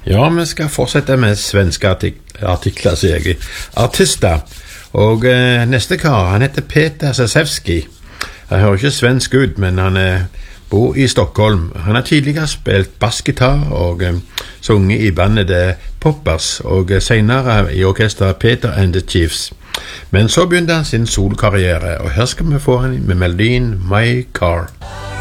Ja, vi skal fortsette med svenske artikler, sier jeg. Artister. Og neste kar, han heter Peter Zasevski. Han hører ikke svensk ut, men han bor i Stockholm. Han har tidligere spilt bassgitar og sunget i bandet The Poppers, og senere i orkestret Peter and the Chiefs. Men så begynte han sin solokarriere, og her skal vi få han med melodien My Car.